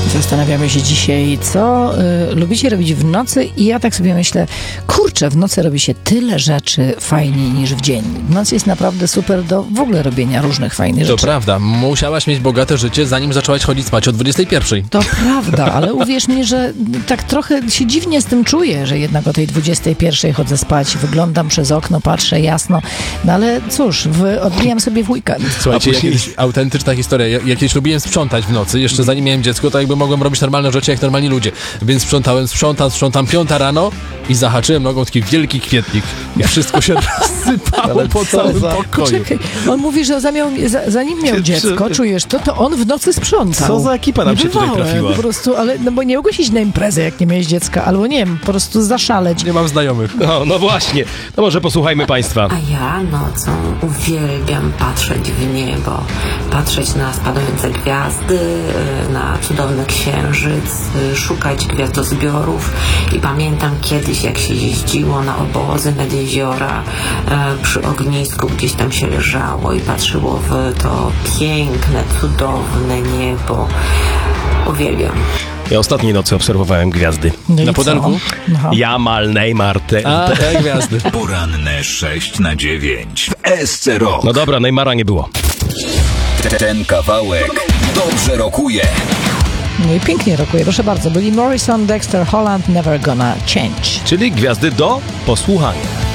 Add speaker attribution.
Speaker 1: Zastanawiamy się dzisiaj, co lubicie robić w nocy i ja tak sobie myślę, kurczę, w nocy robi się tyle rzeczy fajniej niż w dzień. W nocy jest naprawdę super do w ogóle robienia różnych fajnych rzeczy.
Speaker 2: To prawda, musiałaś mieć bogate życie, zanim zaczęłaś chodzić spać o 21.
Speaker 1: To prawda, ale uwierz mi, że tak trochę się dziwnie z tym czuję, że jednak o tej 21 chodzę spać, wyglądam przez okno, patrzę jasno, no ale cóż, odbijam sobie w weekend.
Speaker 2: Słuchajcie, jakaś autentyczna historia. Ja kiedyś lubiłem sprzątać w nocy, jeszcze zanim miałem dziecko, to jakby mogłem robić normalne rzeczy jak normalni ludzie. Więc sprzątam 5 rano i zahaczyłem nogą taki wielki kwietnik i wszystko się rozsypało po całym pokoju.
Speaker 1: Czekaj, on mówi, że zanim miał dziecko, czujesz to on w nocy sprzątał.
Speaker 3: Co za ekipa nam się tutaj trafiła?
Speaker 1: Po prostu, ale no bo nie mogłeś iść na imprezę, jak nie miałeś dziecka, albo nie wiem, po prostu zaszaleć.
Speaker 2: Nie mam znajomych.
Speaker 3: No właśnie, no może posłuchajmy państwa.
Speaker 4: A ja nocą uwielbiam patrzeć w niebo, patrzeć na spadające gwiazdy, na cudowny księżyc, szukać gwiazdozbiorów i pamiętam kiedyś, jak się jeździło na obozy nad jeziora, przy ognisku gdzieś tam się leżało i patrzyło w to piękne, cudowne niebo. Uwielbiam.
Speaker 3: Ja ostatniej nocy obserwowałem gwiazdy.
Speaker 1: No
Speaker 2: Na podarku?
Speaker 3: Jamal, Neymar,
Speaker 2: Te gwiazdy.
Speaker 5: Poranne 6/9 w SC Rock.
Speaker 3: No dobra, Neymara nie było.
Speaker 5: Ten kawałek dobrze rokuje.
Speaker 1: No i pięknie rokuje, proszę bardzo. Byli Morrison, Dexter Holland, Never Gonna Change.
Speaker 3: Czyli gwiazdy do posłuchania.